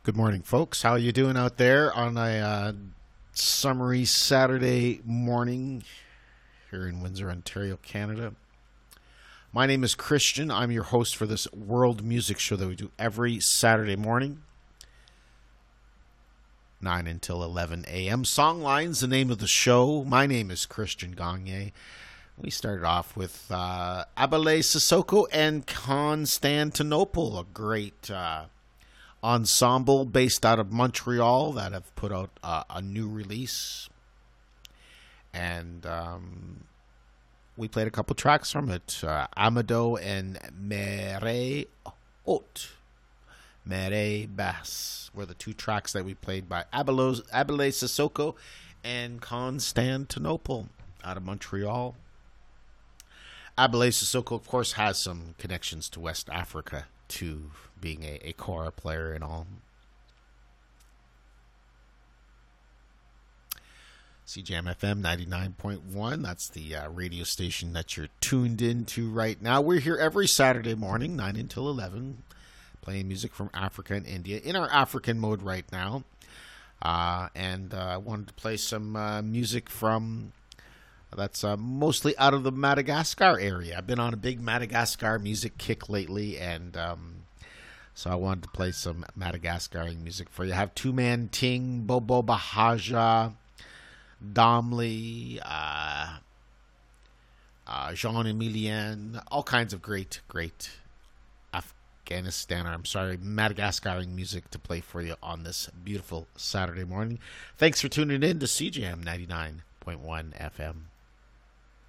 Good morning, folks. How are you doing out there on a summery Saturday morning here in Windsor, Ontario, Canada? My name is Christian. I'm your host for this world music show that we do every Saturday morning, 9 until 11 a.m. Songlines, the name of the show. My name is Christian Gagne. We started off with Abele Sissoko and Constantinople, a great ensemble based out of Montreal that have put out a new release. And we played a couple tracks from it. Amado and Mere Haute. Mere Basse were the two tracks that we played by Abele Sissoko and Constantinople out of Montreal. Abele Sissoko, of course, has some connections to West Africa, too, being a kora player and all. CJAM FM 99.1, that's the radio station that you're tuned into right now. We're here every Saturday morning, 9 until 11, playing music from Africa and India in our African mode right now. And I wanted to play some music from that's mostly out of the Madagascar area. I've been on a big Madagascar music kick lately, and so I wanted to play some Madagascarian music for you. I have Two Man Ting, Bobo Bahaja, Domley, Jean-Emilien, all kinds of great Madagascarian music to play for you on this beautiful Saturday morning. Thanks for tuning in to CJAM 99.1 FM.